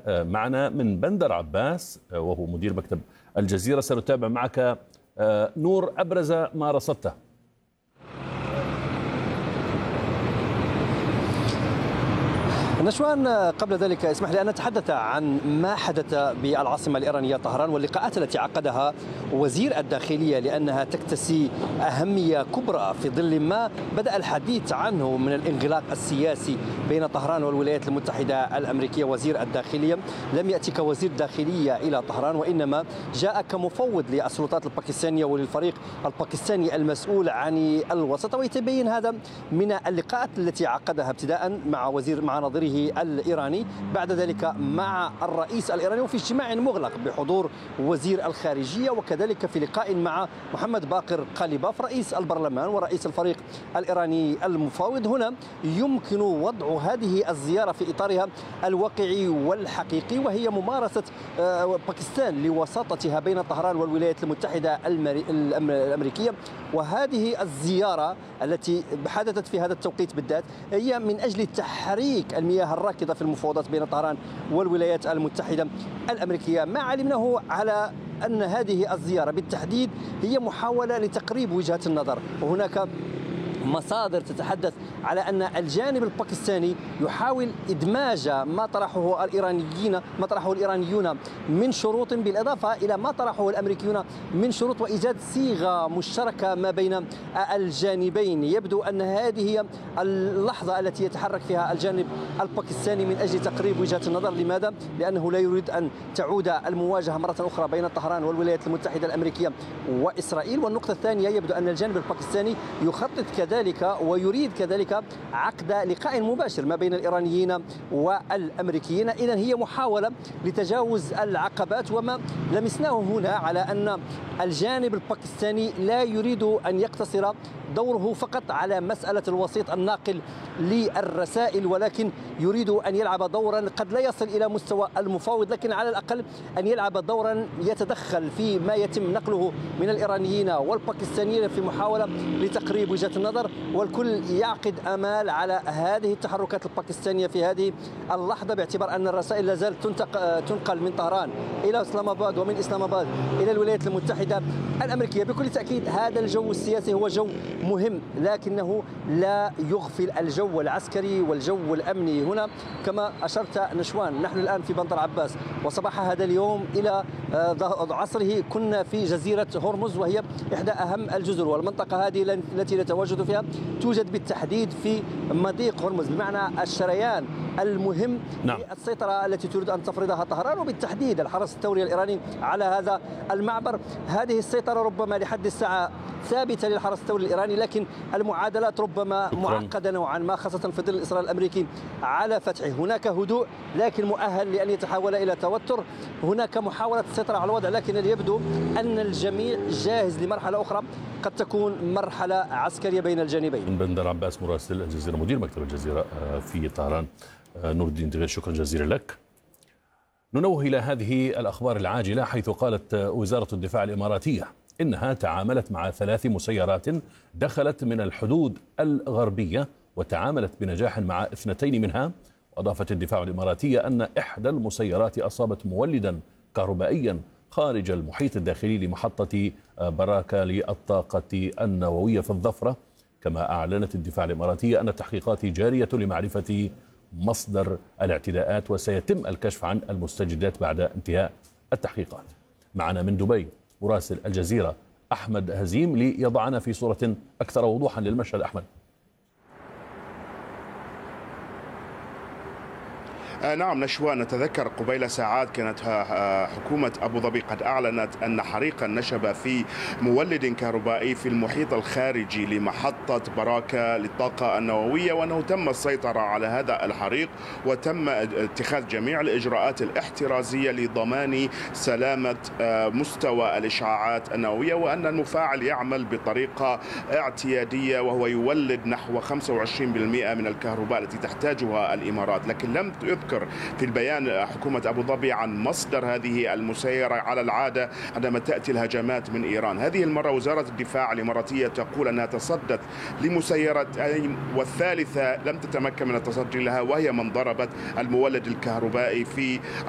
معنا من بندر عباس وهو مدير مكتب الجزيرة. سنتابع معك نور أبرز ما رصدته. نشوان، قبل ذلك اسمح لي أن نتحدث عن ما حدث بالعاصمة الإيرانية طهران واللقاءات التي عقدها وزير الداخلية، لأنها تكتسي أهمية كبرى في ظل ما بدأ الحديث عنه من الانغلاق السياسي بين طهران والولايات المتحدة الأمريكية. وزير الداخلية لم يأتي كوزير داخلية إلى طهران، وإنما جاء كمفوض للسلطات الباكستانية وللفريق الباكستاني المسؤول عن الوسط. ويتبين هذا من اللقاءات التي عقدها ابتداء مع نظيره الإيراني، بعد ذلك مع الرئيس الإيراني، وفي اجتماع مغلق بحضور وزير الخارجية، وكذلك في لقاء مع محمد باقر قاليباف رئيس البرلمان ورئيس الفريق الإيراني المفاوض. هنا يمكن وضع هذه الزيارة في إطارها الواقعي والحقيقي، وهي ممارسة باكستان لوساطتها بين طهران والولايات المتحدة الأمريكية. وهذه الزيارة التي حدثت في هذا التوقيت بالذات هي من أجل تحريك المياه الراكدة في المفاوضات بين طهران والولايات المتحدة الأمريكية. ما علمناه على أن هذه الزيارة بالتحديد هي محاولة لتقريب وجهة النظر، وهناك مصادر تتحدث على أن الجانب الباكستاني يحاول إدماج ما طرحه الإيرانيون من شروط، بالإضافة إلى ما طرحه الأمريكيون من شروط، وإيجاد صيغة مشتركة ما بين الجانبين. يبدو أن هذه هي اللحظة التي يتحرك فيها الجانب الباكستاني من أجل تقريب وجهة النظر. لماذا؟ لأنه لا يريد أن تعود المواجهة مرة أخرى بين طهران والولايات المتحدة الأمريكية وإسرائيل. والنقطة الثانية، يبدو أن الجانب الباكستاني يخطط كذلك ويريد كذلك عقد لقاء مباشر ما بين الإيرانيين والأمريكيين. إذن هي محاولة لتجاوز العقبات، وما لمسناه هنا على أن الجانب الباكستاني لا يريد أن يقتصر دوره فقط على مسألة الوسيط الناقل للرسائل، ولكن يريد أن يلعب دورا قد لا يصل إلى مستوى المفاوض، لكن على الأقل أن يلعب دورا يتدخل في ما يتم نقله من الإيرانيين والباكستانيين في محاولة لتقريب وجهة النظر. والكل يعقد آمال على هذه التحركات الباكستانية في هذه اللحظة، باعتبار أن الرسائل لا زالت تنقل من طهران إلى إسلام آباد ومن إسلام آباد إلى الولايات المتحدة الأمريكية. بكل تأكيد هذا الجو السياسي هو جو مهم، لكنه لا يغفل الجو العسكري والجو الأمني. هنا كما أشرت نشوان، نحن الآن في بندر عباس، وصباح هذا اليوم إلى عصره كنا في جزيرة هرمز، وهي إحدى أهم الجزر، والمنطقة هذه التي نتواجد فيها توجد بالتحديد في مضيق هرمز، بمعنى الشريان المهم للسيطرة التي تريد أن تفرضها طهران، وبالتحديد الحرس الثوري الإيراني على هذا المعبر. هذه السيطرة ربما لحد الساعة ثابتة للحرس الثوري الإيراني، لكن المعادلات ربما معقدة نوعا ما، خاصة في ظل الإصرار الأمريكي على فتحه. هناك هدوء لكن مؤهل لأن يتحول إلى توتر. هناك محاولة السيطرة على الوضع، لكن يبدو أن الجميع جاهز لمرحلة أخرى قد تكون مرحلة عسكرية بين الجانبين. من بندر عباس مراسل الجزيرة مدير مكتب الجزيرة في طهران، نور الدين دغير، شكرا جزيلا لك. ننوه إلى هذه الأخبار العاجلة، حيث قالت وزارة الدفاع الإماراتية إنها تعاملت مع 3 مسيرات دخلت من الحدود الغربية وتعاملت بنجاح مع 2 منها. وأضافت الدفاع الإماراتية أن إحدى المسيرات أصابت مولدا كهربائيا خارج المحيط الداخلي لمحطة براكة للطاقة النووية في الظفرة. كما أعلنت الدفاع الإماراتية أن التحقيقات جارية لمعرفة مصدر الاعتداءات، وسيتم الكشف عن المستجدات بعد انتهاء التحقيقات. معنا من دبي مراسل الجزيرة أحمد هزيم ليضعنا في صورة أكثر وضوحا للمشهد. أحمد. نعم نشوى، نتذكر قبيل ساعات كانت حكومة أبو ظبي قد أعلنت أن حريقا نشب في مولد كهربائي في المحيط الخارجي لمحطة براكة للطاقة النووية، وأنه تم السيطرة على هذا الحريق وتم اتخاذ جميع الإجراءات الاحترازية لضمان سلامة مستوى الإشعاعات النووية، وأن المفاعل يعمل بطريقة اعتيادية وهو يولد نحو 25% من الكهرباء التي تحتاجها الإمارات. لكن لم يذكر في البيان حكومة أبو ظبي عن مصدر هذه المسيرة على العادة عندما تأتي الهجمات من إيران. هذه المرة وزارة الدفاع الإماراتية تقول أنها تصدت لمسيرتين، والثالثة لم تتمكن من التصدي لها، وهي من ضربت المولد الكهربائي في